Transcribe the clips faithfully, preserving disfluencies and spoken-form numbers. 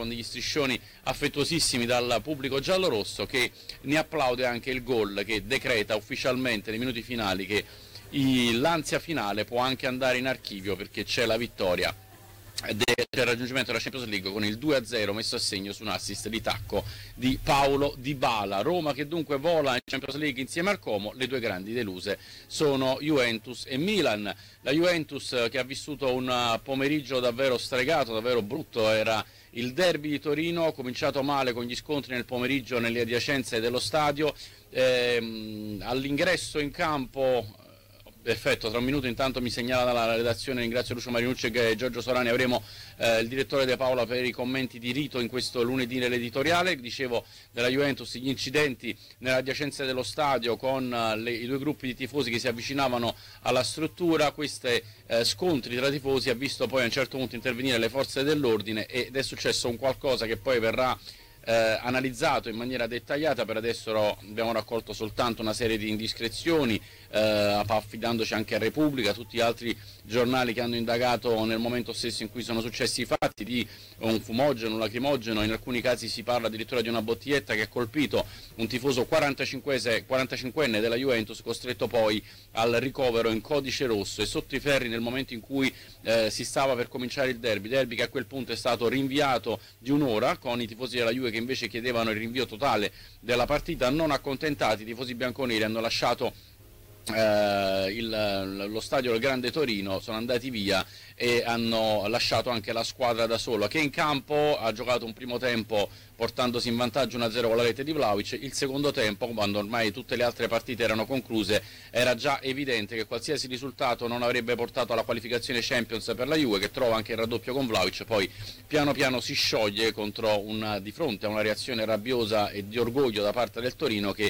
con degli striscioni affettuosissimi dal pubblico giallorosso, che ne applaude anche il gol che decreta ufficialmente nei minuti finali che i, l'ansia finale può anche andare in archivio, perché c'è la vittoria del raggiungimento della Champions League con il due a zero messo a segno su un assist di tacco di Paulo Dybala. Roma che dunque vola in Champions League insieme al Como. Le due grandi deluse sono Juventus e Milan. La Juventus che ha vissuto un pomeriggio davvero stregato, davvero brutto. Era il derby di Torino, cominciato male con gli scontri nel pomeriggio nelle adiacenze dello stadio. Ehm, all'ingresso in campo, perfetto, tra un minuto intanto mi segnala dalla redazione, ringrazio Lucio Marinucci e Giorgio Sorani, avremo eh, il direttore De Paola per i commenti di rito in questo lunedì nell'editoriale. Dicevo della Juventus, gli incidenti nelle adiacenze dello stadio con uh, le, i due gruppi di tifosi che si avvicinavano alla struttura. Questi eh, scontri tra tifosi ha visto poi a un certo punto intervenire le forze dell'ordine ed è successo un qualcosa che poi verrà Eh, analizzato in maniera dettagliata. Per adesso abbiamo raccolto soltanto una serie di indiscrezioni, eh, affidandoci anche a Repubblica, tutti gli altri giornali che hanno indagato nel momento stesso in cui sono successi i fatti, di un fumogeno, un lacrimogeno. In alcuni casi si parla addirittura di una bottiglietta che ha colpito un tifoso quarantacinquenne della Juventus, costretto poi al ricovero in codice rosso e sotto i ferri nel momento in cui eh, si stava per cominciare il derby, derby che a quel punto è stato rinviato di un'ora, con i tifosi della Juve che invece chiedevano il rinvio totale della partita. Non accontentati, i tifosi bianconeri hanno lasciato eh, il, lo stadio del Grande Torino, sono andati via e hanno lasciato anche la squadra da sola, che in campo ha giocato un primo tempo portandosi in vantaggio uno a zero con la rete di Vlahovic. Il secondo tempo, quando ormai tutte le altre partite erano concluse, era già evidente che qualsiasi risultato non avrebbe portato alla qualificazione Champions per la Juve, che trova anche il raddoppio con Vlahovic, poi piano piano si scioglie contro una, di fronte a una reazione rabbiosa e di orgoglio da parte del Torino, che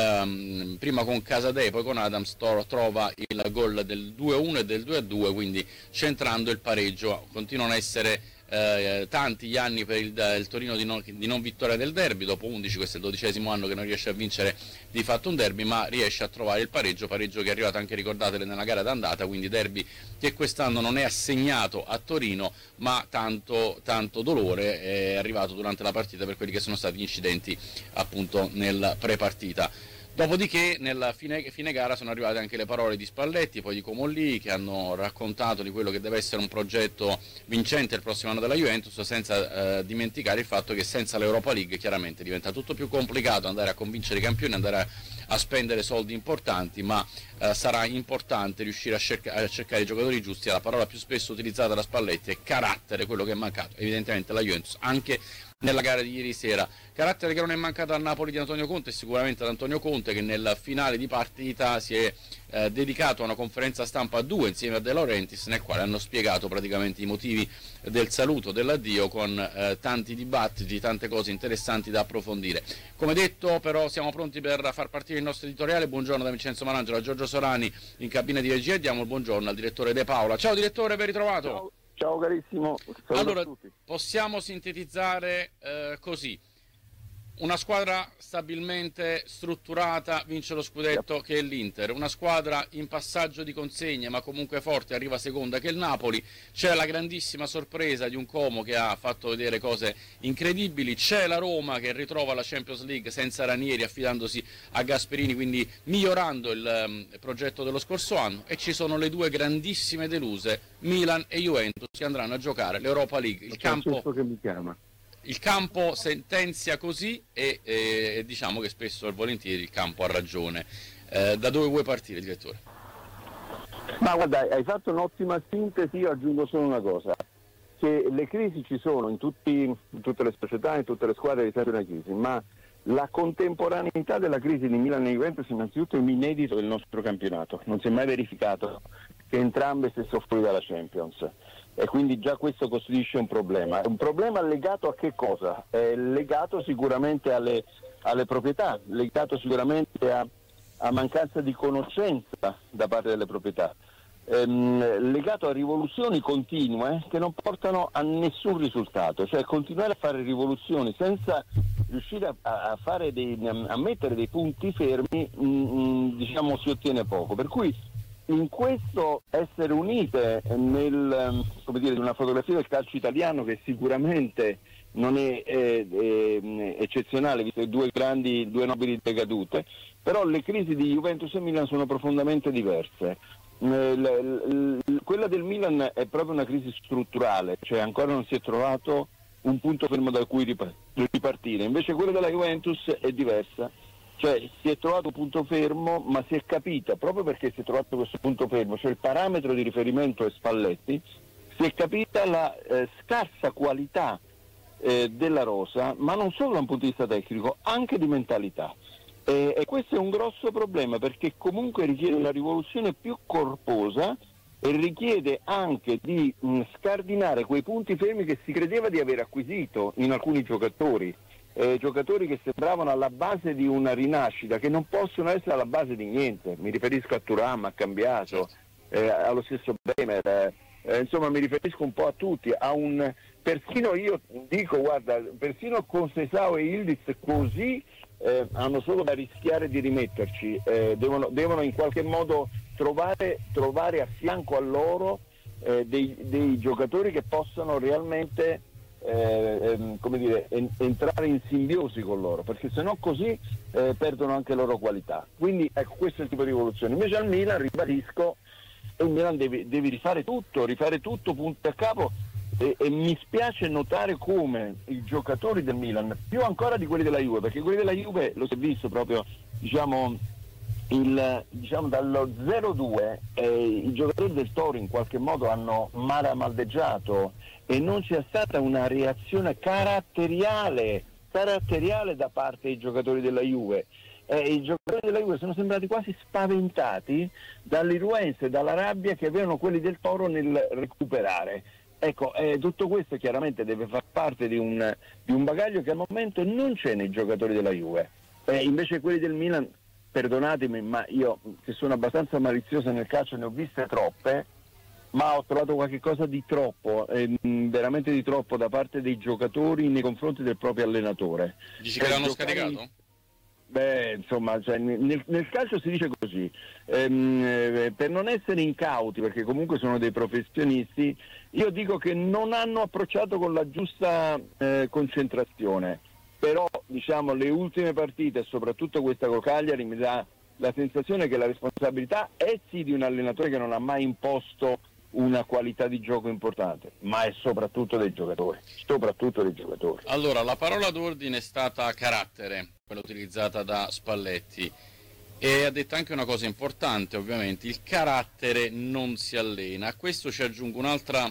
ehm, prima con Casadei poi con Adams trova il gol del due a uno e del due a due, quindi centrando il pareggio. Continuano a essere Eh, tanti gli anni per il, il Torino di non, di non vittoria del derby. Dopo undici, questo è il dodicesimo anno che non riesce a vincere di fatto un derby, ma riesce a trovare il pareggio, pareggio che è arrivato anche, ricordatele, nella gara d'andata, quindi derby che quest'anno non è assegnato a Torino, ma tanto, tanto dolore è arrivato durante la partita per quelli che sono stati gli incidenti appunto nel pre-partita. Dopodiché nella fine, fine gara sono arrivate anche le parole di Spalletti, poi di Comolli, che hanno raccontato di quello che deve essere un progetto vincente il prossimo anno della Juventus, senza eh, dimenticare il fatto che senza l'Europa League chiaramente diventa tutto più complicato andare a convincere i campioni, andare a, a spendere soldi importanti, ma eh, sarà importante riuscire a, cerca, a cercare i giocatori giusti. La parola più spesso utilizzata da Spalletti è carattere, quello che è mancato evidentemente alla Juventus anche nella gara di ieri sera. Carattere che non è mancato al Napoli di Antonio Conte, e sicuramente ad Antonio Conte, che nel finale di partita si è eh, dedicato a una conferenza stampa a due insieme a De Laurentiis, nel quale hanno spiegato praticamente i motivi del saluto, dell'addio, con eh, tanti dibattiti, tante cose interessanti da approfondire. Come detto, però, siamo pronti per far partire il nostro editoriale. Buongiorno da Vincenzo Malangelo, da Giorgio Sorani in cabina di regia, e diamo il buongiorno al direttore De Paola. Ciao direttore, ben ritrovato. Ciao. Ciao carissimo. Saluto allora, a tutti. Possiamo sintetizzare eh, così: una squadra stabilmente strutturata vince lo scudetto, yep, che è l'Inter, una squadra in passaggio di consegne ma comunque forte arriva seconda, che è il Napoli. C'è la grandissima sorpresa di un Como che ha fatto vedere cose incredibili, c'è la Roma che ritrova la Champions League senza Ranieri, affidandosi a Gasperini, quindi migliorando il um, progetto dello scorso anno, e ci sono le due grandissime deluse, Milan e Juventus, che andranno a giocare l'Europa League. Il campo che mi chiama. Il campo sentenzia così e, e, e diciamo che spesso e volentieri il campo ha ragione. Eh, da dove vuoi partire, direttore? Ma guarda, hai fatto un'ottima sintesi. Io aggiungo solo una cosa: che le crisi ci sono in, tutti, in tutte le società, in tutte le squadre, di sempre una crisi, ma la contemporaneità della crisi di Milan e Juventus innanzitutto è un inedito del nostro campionato. Non si è mai verificato che entrambe stessero fuori dalla Champions, e quindi già questo costituisce un problema. È un problema legato a che cosa? È legato sicuramente alle, alle proprietà, legato sicuramente a, a mancanza di conoscenza da parte delle proprietà, ehm, legato a rivoluzioni continue che non portano a nessun risultato. Cioè continuare a fare rivoluzioni senza riuscire a, a, fare dei, a mettere dei punti fermi, mh, mh, diciamo si ottiene poco. Per cui in questo essere unite nel, come dire, una fotografia del calcio italiano che sicuramente non è eh, eh, eccezionale, visto che due grandi, due nobili decadute, però le crisi di Juventus e Milan sono profondamente diverse. Eh, l, l, quella del Milan è proprio una crisi strutturale, cioè ancora non si è trovato un punto fermo da cui ripartire, invece quella della Juventus è diversa, cioè si è trovato un punto fermo, ma si è capita, proprio perché si è trovato questo punto fermo, cioè il parametro di riferimento è Spalletti, si è capita la eh, scarsa qualità eh, della rosa, ma non solo da un punto di vista tecnico, anche di mentalità. Eh, e questo è un grosso problema, perché comunque richiede una rivoluzione più corposa e richiede anche di mh, scardinare quei punti fermi che si credeva di aver acquisito in alcuni giocatori, eh, giocatori che sembravano alla base di una rinascita, che non possono essere alla base di niente. Mi riferisco a Thuram, a Cambiaso, eh, allo stesso Bremer, eh, eh, insomma mi riferisco un po' a tutti, a un persino io dico, guarda, persino con Sesao e Ildiz così eh, hanno solo da rischiare di rimetterci, eh, devono, devono in qualche modo trovare, trovare a fianco a loro eh, dei, dei giocatori che possano realmente eh, ehm, come dire, en- entrare in simbiosi con loro, perché sennò così eh, perdono anche loro qualità. Quindi ecco, questo è il tipo di rivoluzione. Invece al Milan, ribadisco, il Milan deve, deve rifare tutto, rifare tutto punto a capo. E, e mi spiace notare come i giocatori del Milan, più ancora di quelli della Juve, perché quelli della Juve lo si è visto proprio, diciamo, il, diciamo dallo zero due eh, i giocatori del Toro in qualche modo hanno maramaldeggiato e non c'è stata una reazione caratteriale, caratteriale da parte dei giocatori della Juve. Eh, i giocatori della Juve sono sembrati quasi spaventati dall'irruenza e dalla rabbia che avevano quelli del Toro nel recuperare. Ecco, eh, tutto questo chiaramente deve far parte di un, di un bagaglio che al momento non c'è nei giocatori della Juve. Eh, invece quelli del Milan, perdonatemi, ma io che sono abbastanza malizioso nel calcio ne ho viste troppe, ma ho trovato qualche cosa di troppo, eh, veramente di troppo da parte dei giocatori nei confronti del proprio allenatore. Dici che l'hanno scaricato? Beh, insomma, cioè, nel, nel calcio si dice così, ehm, eh, per non essere incauti, perché comunque sono dei professionisti, io dico che non hanno approcciato con la giusta eh, concentrazione, però diciamo le ultime partite, soprattutto questa con Cagliari, mi dà la sensazione che la responsabilità è sì di un allenatore che non ha mai imposto una qualità di gioco importante, ma è soprattutto dei giocatori, soprattutto dei giocatori. Allora, la parola d'ordine è stata carattere, quella utilizzata da Spalletti, e ha detto anche una cosa importante, ovviamente, il carattere non si allena. A questo ci aggiungo un'altra,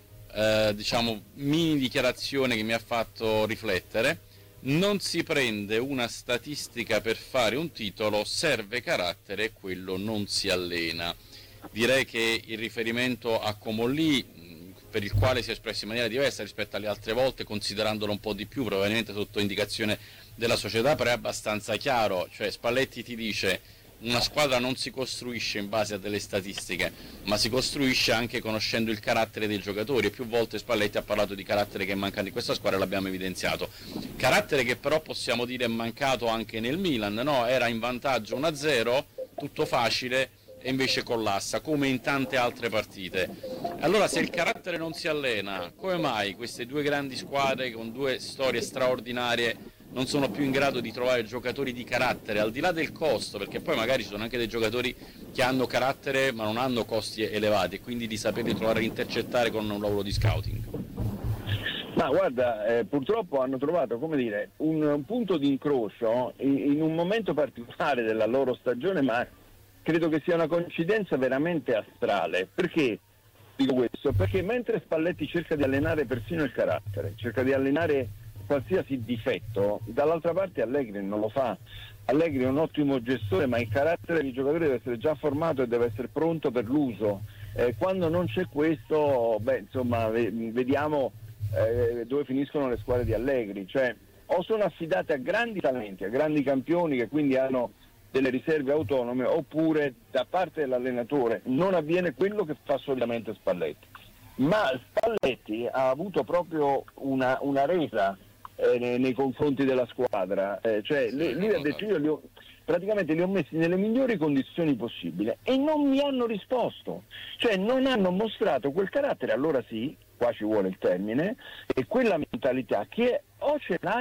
eh, diciamo, mini dichiarazione che mi ha fatto riflettere: non si prende una statistica per fare un titolo, serve carattere e quello non si allena. Direi che il riferimento a Comolli, per il quale si è espresso in maniera diversa rispetto alle altre volte, considerandolo un po' di più, probabilmente sotto indicazione della società, però è abbastanza chiaro, cioè Spalletti ti dice una squadra non si costruisce in base a delle statistiche, ma si costruisce anche conoscendo il carattere dei giocatori, e più volte Spalletti ha parlato di carattere che è mancato in questa squadra, l'abbiamo evidenziato. Carattere che però possiamo dire è mancato anche nel Milan, no? Era in vantaggio uno a zero, tutto facile, e invece collassa, come in tante altre partite. Allora, se il carattere non si allena, come mai queste due grandi squadre con due storie straordinarie non sono più in grado di trovare giocatori di carattere, al di là del costo, perché poi magari ci sono anche dei giocatori che hanno carattere ma non hanno costi elevati, e quindi di saperli trovare e intercettare con un lavoro di scouting? Ma guarda, eh, purtroppo hanno trovato, come dire, un, un punto di incrocio in, in un momento particolare della loro stagione, ma credo che sia una coincidenza veramente astrale. Perché dico questo? Perché mentre Spalletti cerca di allenare persino il carattere, cerca di allenare qualsiasi difetto, dall'altra parte Allegri non lo fa. Allegri è un ottimo gestore, ma il carattere del giocatore deve essere già formato e deve essere pronto per l'uso. Eh, quando non c'è questo, beh, insomma, vediamo eh, dove finiscono le squadre di Allegri. Cioè, o sono affidate a grandi talenti, a grandi campioni che quindi hanno delle riserve autonome, oppure da parte dell'allenatore non avviene quello che fa solitamente Spalletti. Ma Spalletti ha avuto proprio una, una resa eh, nei, nei confronti della squadra, eh, cioè lui, lui ha detto io li ho, praticamente li ho messi nelle migliori condizioni possibili e non mi hanno risposto, cioè non hanno mostrato quel carattere, allora sì, qua ci vuole il termine, e quella mentalità che o ce l'hai